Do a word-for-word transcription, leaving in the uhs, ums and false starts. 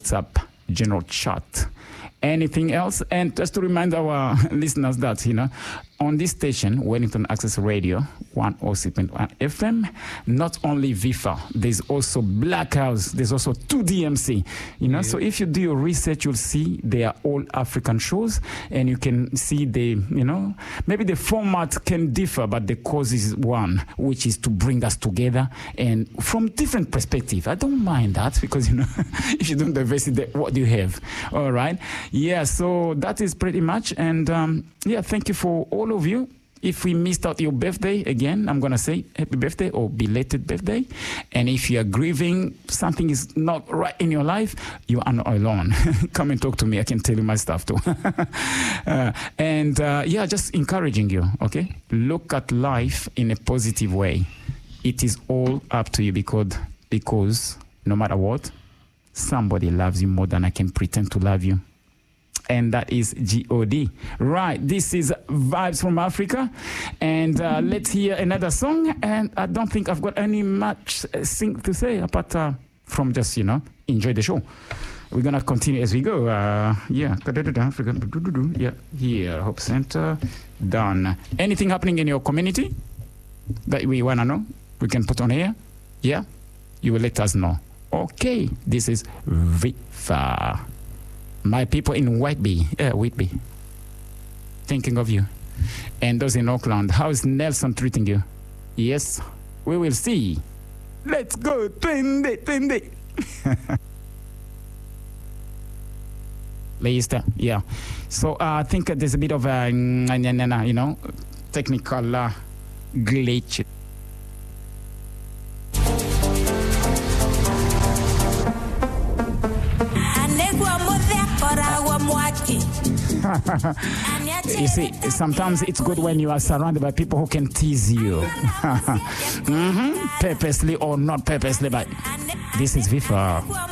WhatsApp general chat. Anything else? And just to remind our listeners that, you know, on this station, Wellington Access Radio, one oh six point one F M, not only V I F A, there's also Black House, there's also two D M C, you know. Yeah. So if you do your research, you'll see they are all African shows, and you can see the, you know, maybe the format can differ, but the cause is one, which is to bring us together and from different perspectives. I don't mind that because, you know, if you don't diversity, what do you have? All right. Yeah, so that is pretty much. And um, yeah, thank you for all of you. If we missed out your birthday, again, I'm going to say happy birthday or belated birthday. And if you are grieving, something is not right in your life, you are not alone. Come and talk to me. I can tell you my stuff too. uh, and uh, yeah, just encouraging you, okay? Look at life in a positive way. It is all up to you because, because no matter what, somebody loves you more than I can pretend to love you. And that is G O D. Right, this is Vibes from Africa. And uh, let's hear another song. And I don't think I've got any much uh, thing to say apart uh, from just, you know, enjoy the show. We're going to continue as we go. Uh, yeah. Yeah, here, Hope Center. Done. Anything happening in your community that we want to know? We can put on here? Yeah? You will let us know. Okay, this is V I F A. My people in Whitby, uh, Whitby, thinking of you. And those in Auckland, how is Nelson treating you? Yes, we will see. Let's go, twenty, twenty. Leicester, yeah. So uh, I think uh, there's a bit of a, you know, technical uh, glitch. You see, sometimes it's good when you are surrounded by people who can tease you. mm-hmm. Purposely or not purposely, but this is V I F A.